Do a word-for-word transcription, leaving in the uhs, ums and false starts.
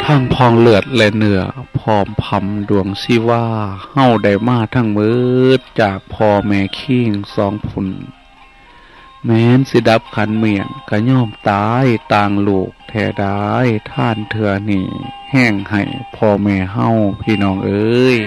ทั้งพองเลือดและเนื้อพร้อมพำดวงสิว่าเฮาได้มาทั้งมืดจากพ่อแม่คิงสองผุนแม้นสิดับขันเมียนก็ย่อมตายต่างลูกแท้ได้ท่านเถื่อนี่แห้งให้พ่อแม่เฮาพี่น้องเอ้ย